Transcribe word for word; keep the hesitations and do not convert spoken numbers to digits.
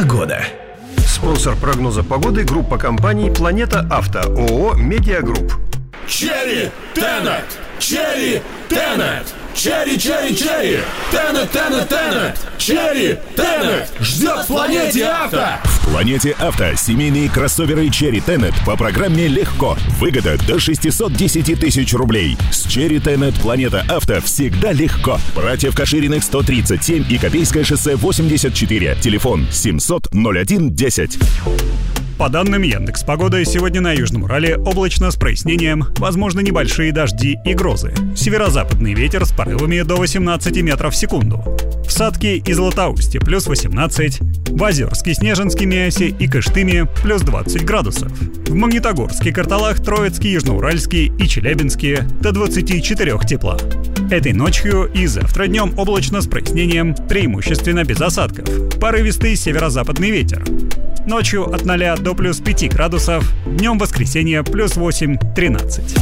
Погода. Спонсор прогноза погоды — группа компаний «Планета Авто», ООО «Медиагрупп». Черри Тенет! Черри Тенет! Черри, черри, черри! Тенет, Тенет, Тенет! Черри Тенет! Ждет в Планете Авто! В Планете Авто семейные кроссоверы Черри Тенет по программе «Легко». Выгода до шестьсот десять тысяч рублей. С Черри Тенет Планета Авто всегда легко. Братьев Кашириных сто тридцать семь и Копейское шоссе восемьдесят четыре. Телефон семьсот ноль один десять. По данным Яндекс.Погоды, сегодня на Южном Урале облачно с прояснением, возможны небольшие дожди и грозы. Северо-западный ветер с порывами до восемнадцати метров в секунду. В Сатке и Златоусте плюс восемнадцать, в Озерске, Снежинске, Миасе и Кыштыме плюс двадцать градусов. В Магнитогорске, Карталах, Троицке, Южноуральске и Челябинске до двадцати четырёх тепла. Этой ночью и завтра днем облачно с прояснением, преимущественно без осадков. Порывистый северо-западный ветер. Ночью от ноля до плюс пяти градусов, днем в воскресенье плюс восемь-тринадцать.